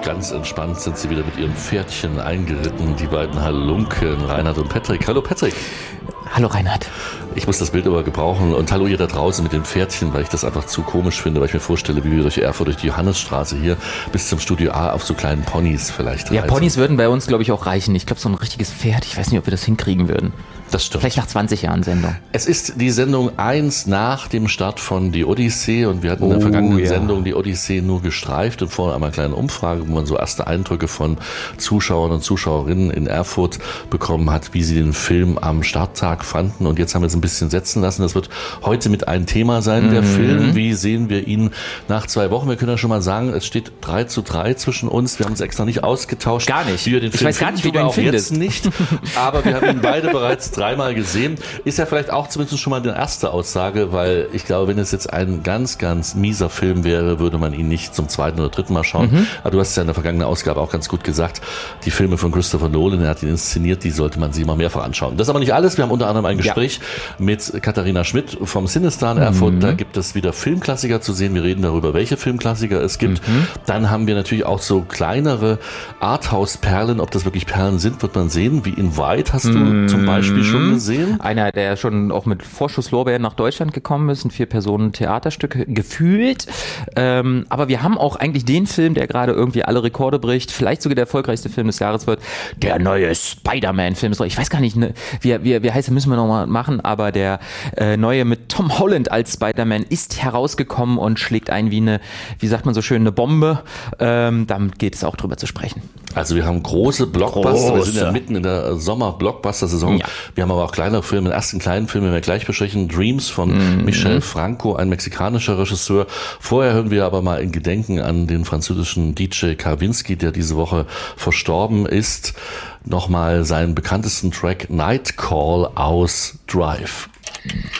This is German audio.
Ganz entspannt sind sie wieder mit ihren Pferdchen eingeritten, die beiden Halunken, Reinhard und Patrick. Hallo Patrick. Hallo Reinhard. Ich muss das Bild aber gebrauchen und hallo ihr da draußen mit den Pferdchen, weil ich das einfach zu komisch finde, weil ich mir vorstelle, wie wir durch Erfurt, durch die Johannesstraße hier bis zum Studio A auf so kleinen Ponys vielleicht reisen. Ja, Ponys würden bei uns, glaube ich, auch reichen. Ich glaube, so ein richtiges Pferd, ich weiß nicht, ob wir das hinkriegen würden. Das stimmt. Vielleicht nach 20 Jahren Sendung. Es ist die Sendung 1 nach dem Start von Die Odyssee und wir hatten in der vergangenen Sendung Die Odyssee nur gestreift und vorher einmal eine kleine Umfrage, wo man so erste Eindrücke von Zuschauern und Zuschauerinnen in Erfurt bekommen hat, wie sie den Film am Starttag fanden, und jetzt haben wir es ein bisschen setzen lassen. Das wird heute mit ein Thema sein, der Film. Wie sehen wir ihn nach 2 Wochen? Wir können ja schon mal sagen, es steht 3:3 zwischen uns. Wir haben uns extra nicht ausgetauscht. Gar nicht. Wie wir den Film weiß gar nicht, wie du ihn findest. Jetzt nicht, aber wir haben ihn beide bereits 3-mal gesehen. Ist ja vielleicht auch zumindest schon mal die erste Aussage, weil ich glaube, wenn es jetzt ein ganz, ganz mieser Film wäre, würde man ihn nicht zum 2. oder 3. Mal schauen. Aber du hast es ja in der vergangenen Ausgabe auch ganz gut gesagt, die Filme von Christopher Nolan, er hat ihn inszeniert, die sollte man sich mal mehrfach anschauen. Das ist aber nicht alles. Wir haben unter anderem ein Gespräch mit Katharina Schmidt vom Cinestar in Erfurt. Da gibt es wieder Filmklassiker zu sehen. Wir reden darüber, welche Filmklassiker es gibt. Dann haben wir natürlich auch so kleinere Arthouse-Perlen. Ob das wirklich Perlen sind, wird man sehen. Wie in White hast du zum Beispiel schon gesehen. Einer, der schon auch mit Vorschusslorbeeren nach Deutschland gekommen ist, ein 4-Personen-Theaterstück gefühlt. Aber wir haben auch eigentlich den Film, der gerade irgendwie alle Rekorde bricht, vielleicht sogar der erfolgreichste Film des Jahres wird, der neue Spider-Man-Film. Ich weiß gar nicht, wie heißt er, müssen wir nochmal machen, aber der neue mit Tom Holland als Spider-Man ist herausgekommen und schlägt ein wie eine, wie sagt man so schön, eine Bombe. Damit geht es auch drüber zu sprechen. Also wir haben große Blockbuster, wir sind ja mitten in der Sommer-Blockbuster-Saison. Ja. Wir haben aber auch kleinere Filme, den ersten kleinen Film, den wir gleich besprechen, Dreams von Michel Franco, ein mexikanischer Regisseur. Vorher hören wir aber mal in Gedenken an den französischen DJ Kawinski, der diese Woche verstorben ist, nochmal seinen bekanntesten Track Night Call aus Drive.